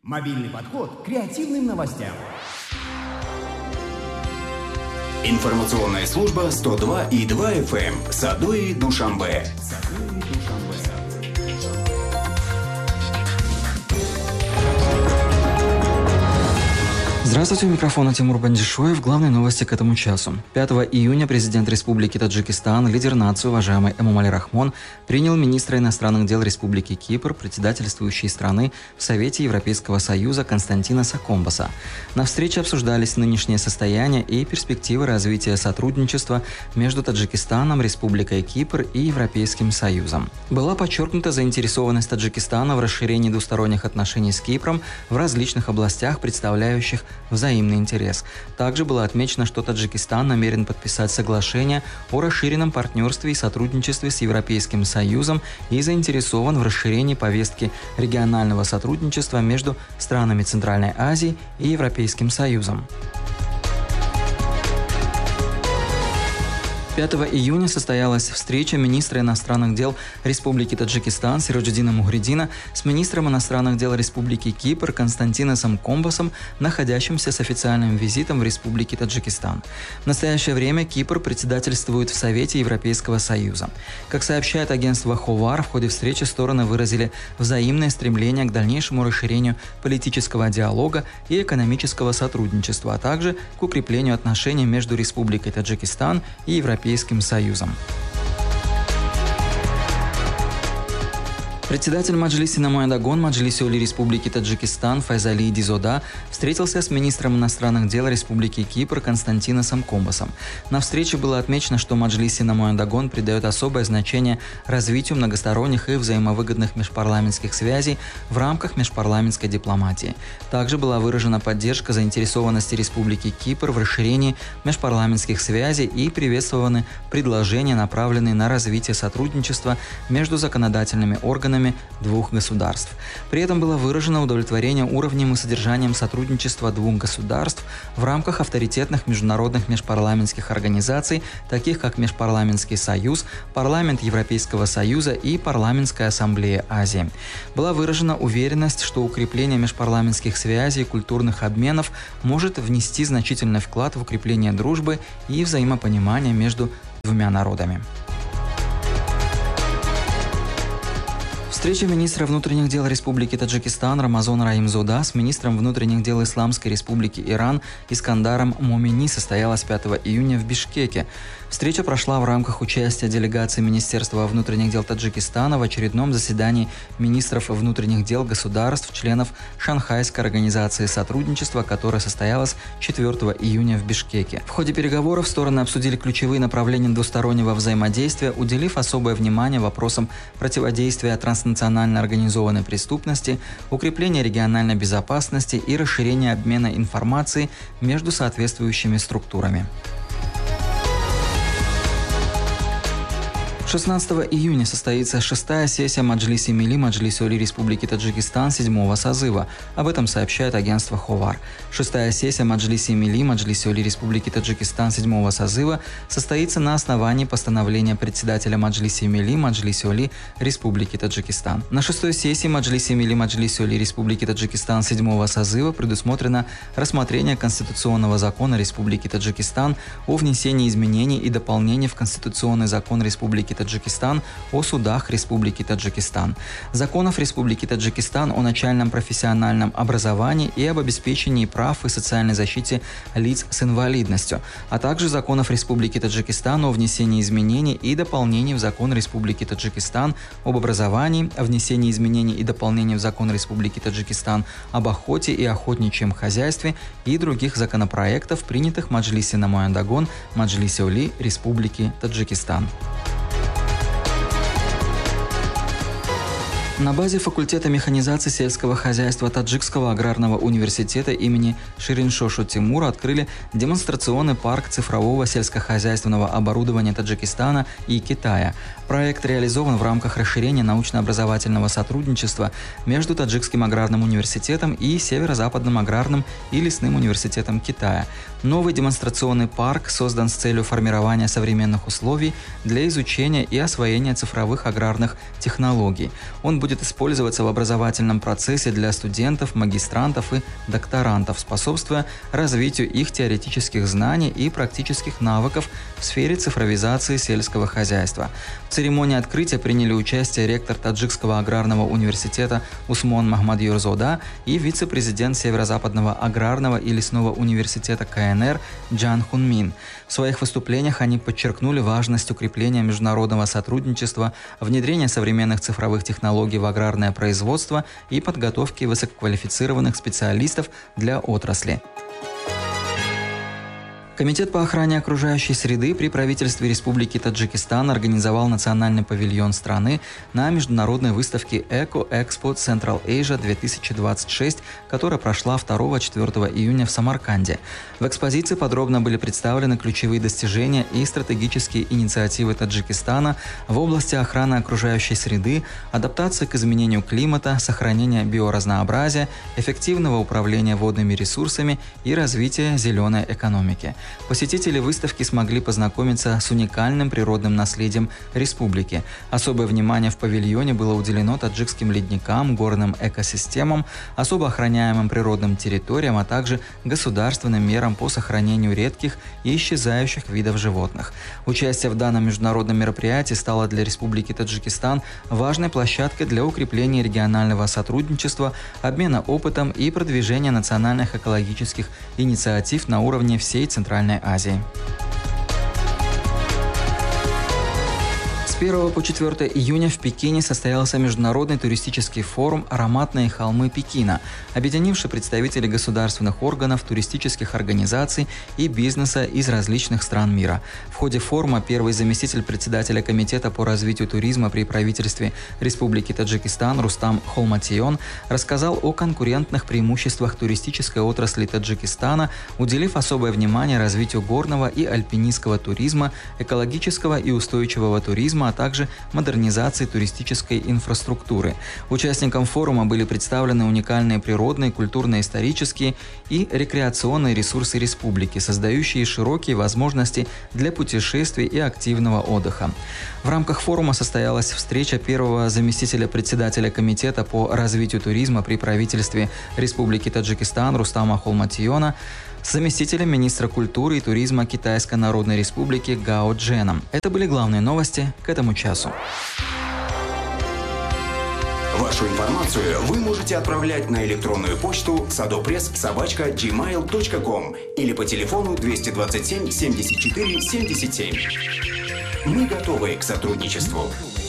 Мобильный подход к креативным новостям. Информационная служба 102,2 FM. Садуи, Душанбе. Здравствуйте, у микрофона Тимур Бандишоев. Главные новости к этому часу. 5 июня президент Республики Таджикистан, лидер нации, уважаемый Эмомали Рахмон, принял министра иностранных дел Республики Кипр, председательствующей страны в Совете Европейского Союза Константинаса Комбаса. На встрече обсуждались нынешнее состояние и перспективы развития сотрудничества между Таджикистаном, Республикой Кипр и Европейским Союзом. Была подчеркнута заинтересованность Таджикистана в расширении двусторонних отношений с Кипром в различных областях, представляющих взаимный интерес. Также было отмечено, что Таджикистан намерен подписать соглашение о расширенном партнерстве и сотрудничестве с Европейским Союзом и заинтересован в расширении повестки регионального сотрудничества между странами Центральной Азии и Европейским Союзом. 5 июня состоялась встреча министра иностранных дел Республики Таджикистан Сираджуддина Мухридина с министром иностранных дел Республики Кипр Константинасом Комбасом, находящимся с официальным визитом в Республике Таджикистан. В настоящее время Кипр председательствует в Совете Европейского Союза. Как сообщает агентство Ховар, в ходе встречи стороны выразили взаимное стремление к дальнейшему расширению политического диалога и экономического сотрудничества, а также к укреплению отношений между Республикой Таджикистан и Европейским Союзом. Председатель Маджлиси Намояндагон Маджлиси Оли Республики Таджикистан Файзали Дизода встретился с министром иностранных дел Республики Кипр Константинасом Комбасом. На встрече было отмечено, что Маджлиси Намояндагон придает особое значение развитию многосторонних и взаимовыгодных межпарламентских связей в рамках межпарламентской дипломатии. Также была выражена поддержка заинтересованности Республики Кипр в расширении межпарламентских связей и приветствованы предложения, направленные на развитие сотрудничества между законодательными органами двух государств. При этом было выражено удовлетворение уровнем и содержанием сотрудничества двух государств в рамках авторитетных международных межпарламентских организаций, таких как Межпарламентский союз, Парламент Европейского Союза и Парламентская ассамблея Азии. Была выражена уверенность, что укрепление межпарламентских связей и культурных обменов может внести значительный вклад в укрепление дружбы и взаимопонимания между двумя народами. Встреча министра внутренних дел Республики Таджикистан Рамазон Раимзода с министром внутренних дел Исламской Республики Иран Искандаром Момини состоялась 5 июня в Бишкеке. Встреча прошла в рамках участия делегации Министерства внутренних дел Таджикистана в очередном заседании министров внутренних дел государств, членов Шанхайской организации сотрудничества, которое состоялось 4 июня в Бишкеке. В ходе переговоров стороны обсудили ключевые направления двустороннего взаимодействия, уделив особое внимание вопросам противодействия транснационально организованной преступности, укрепления региональной безопасности и расширения обмена информацией между соответствующими структурами. 16 июня состоится 6-я сессия Маджлиси Милли Маджлиси Оли Республики Таджикистан 7-го созыва. Об этом сообщает агентство Ховар. 6-я сессия Маджлиси Милли Маджлиси Оли Республики Таджикистан 7-го созыва состоится на основании постановления председателя Маджлиси Милли Маджлиси Оли Республики Таджикистан. На 6-й сессии Маджлиси Милли Маджлиси Оли Республики Таджикистан 7-го созыва предусмотрено рассмотрение Конституционного закона Республики Таджикистан о внесении изменений и дополнений в Конституционный закон Республики Таджикистан о судах Республики Таджикистан, законов Республики Таджикистан о начальном профессиональном образовании и об обеспечении прав и социальной защите лиц с инвалидностью, а также законов Республики Таджикистан о внесении изменений и дополнений в закон Республики Таджикистан об образовании, о внесении изменений и дополнений в закон Республики Таджикистан об охоте и охотничьем хозяйстве и других законопроектов, принятых Маджлиси Намояндагон Маджлиси Оли Республики Таджикистан. На базе факультета механизации сельского хозяйства Таджикского аграрного университета имени Шириншошу Тимура открыли демонстрационный парк цифрового сельскохозяйственного оборудования Таджикистана и Китая. Проект реализован в рамках расширения научно-образовательного сотрудничества между Таджикским аграрным университетом и Северо-Западным аграрным и лесным университетом Китая. Новый демонстрационный парк создан с целью формирования современных условий для изучения и освоения цифровых аграрных технологий. Он будет использоваться в образовательном процессе для студентов, магистрантов и докторантов, способствуя развитию их теоретических знаний и практических навыков в сфере цифровизации сельского хозяйства. В церемонии открытия приняли участие ректор Таджикского аграрного университета Усмон Махмадюрзода и вице-президент Северо-Западного аграрного и лесного университета КНР Джан Хунмин. В своих выступлениях они подчеркнули важность укрепления международного сотрудничества, внедрения современных цифровых технологий в аграрное производство и подготовки высококвалифицированных специалистов для отрасли. Комитет по охране окружающей среды при правительстве Республики Таджикистан организовал национальный павильон страны на международной выставке Eco-Expo Central Asia 2026, которая прошла 2-4 июня в Самарканде. В экспозиции подробно были представлены ключевые достижения и стратегические инициативы Таджикистана в области охраны окружающей среды, адаптации к изменению климата, сохранения биоразнообразия, эффективного управления водными ресурсами и развития зеленой экономики. Посетители выставки смогли познакомиться с уникальным природным наследием республики. Особое внимание в павильоне было уделено таджикским ледникам, горным экосистемам, особо охраняемым природным территориям, а также государственным мерам по сохранению редких и исчезающих видов животных. Участие в данном международном мероприятии стало для Республики Таджикистан важной площадкой для укрепления регионального сотрудничества, обмена опытом и продвижения национальных экологических инициатив на уровне всей Центральной Азии. С 1 по 4 июня в Пекине состоялся международный туристический форум «Ароматные холмы Пекина», объединивший представителей государственных органов, туристических организаций и бизнеса из различных стран мира. В ходе форума первый заместитель председателя Комитета по развитию туризма при правительстве Республики Таджикистан Рустам Холматион рассказал о конкурентных преимуществах туристической отрасли Таджикистана, уделив особое внимание развитию горного и альпинистского туризма, экологического и устойчивого туризма, а также модернизации туристической инфраструктуры. Участникам форума были представлены уникальные природные, культурно-исторические и рекреационные ресурсы республики, создающие широкие возможности для путешествий и активного отдыха. В рамках форума состоялась встреча первого заместителя председателя Комитета по развитию туризма при правительстве Республики Таджикистан Рустама Холматиона с заместителем министра культуры и туризма Китайской Народной Республики Гао Дженом. Это были главные новости к этому часу. Вашу информацию вы можете отправлять на электронную почту sadopress@gmail.com или по телефону 227 74 77. Мы готовы к сотрудничеству.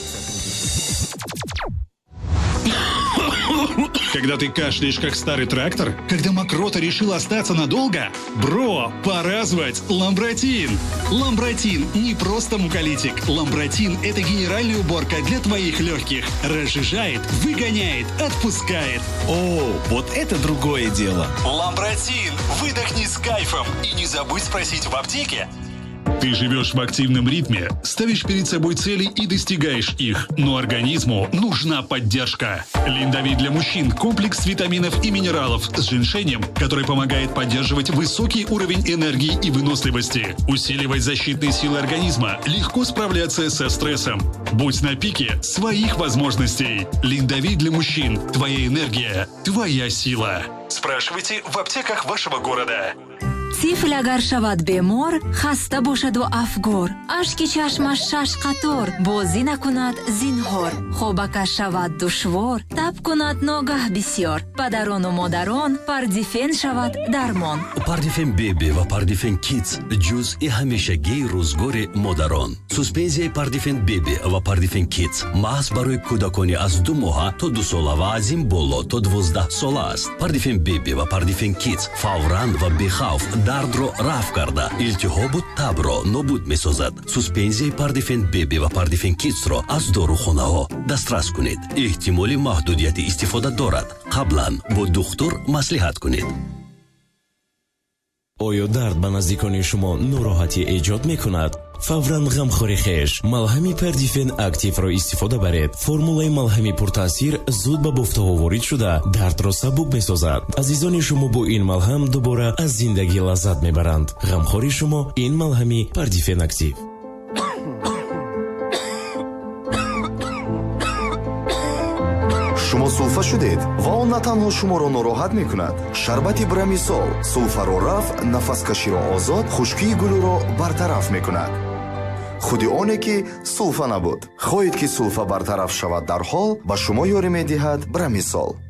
Когда ты кашляешь, как старый трактор? Когда мокрота решила остаться надолго? Бро, пора звать Ламбротин! Ламбротин не просто муколитик. Ламбротин – это генеральная уборка для твоих легких. Разжижает, выгоняет, отпускает. О, вот это другое дело. Ламбротин! Выдохни с кайфом и не забудь спросить в аптеке. Ты живешь в активном ритме, ставишь перед собой цели и достигаешь их, но организму нужна поддержка. Линдави для мужчин – комплекс витаминов и минералов с женьшенем, который помогает поддерживать высокий уровень энергии и выносливости, усиливать защитные силы организма, легко справляться со стрессом. Будь на пике своих возможностей. Линдави для мужчин – твоя энергия, твоя сила. Спрашивайте в аптеках вашего города. طفل اگر شود بیمار خسته باشد و افگار اشک چشمش شش قطار بازی نکند زینهار خوابک شود دشوار تب کند ناگه بسیار پدران و مادران پاردیفن شود درمان پاردیفن بیبی و پاردیفن کیدز جزء همیشگی روزگار مادران سوسپنزیای پاردیفن بیبی و پاردیفن کیدز محض برای کودکانی از 2 ماه تا 2 ساله و از این بالا تا 12 ساله است پاردیفن بیبی و پاردیفن کیدز فوراً و بی‌خوف دردро раф карда илтиҳобу табро нобуд месозад суспензияи пардифен беби ва пардифен кидсро аз дорухонаҳо дастрас кунед эҳтимоли маҳдудияти истифода дорад қаблан бо духтур маслиҳат кунед آیا درد به نزدیکان شما ناراحتی ایجاد می‌کند؟ фавран ғамхори хеш. малҳами Pardifin активро истифода баред. формулаи малҳами пуртаъсир зуд ба бофтаҳо ворид шуда дардро сабук месозад. азизони шумо бо ин малҳам дубора аз зиндагӣ лаззат мебаранд. ғамхори шумо ин малҳами Pardifin актив. шумо сулфа шудед ва он на танҳо шуморо нороҳат мекунад. шарбати Брamisol сулфаро раф, нафаскаширо озод, хушкии гулӯро бартараф мекунад. худи оне ки сулфа набуд. хоҳед ки сулфа бартараф шавад дарҳол ба шумо ёрӣ медиҳад Bramisol.